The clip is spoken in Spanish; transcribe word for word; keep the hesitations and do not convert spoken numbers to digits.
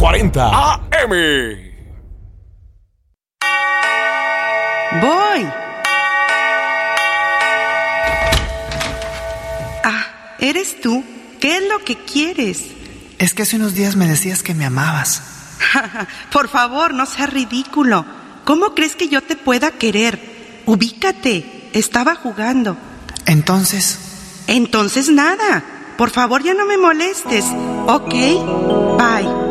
cuarenta A M. Voy. Ah, ¿eres tú? ¿Qué es lo que quieres? Es que hace unos días me decías que me amabas. Por favor, no seas ridículo. ¿Cómo crees que yo te pueda querer? Ubícate. Estaba jugando. Entonces... Entonces nada. Por favor, ya no me molestes. Ok, bye.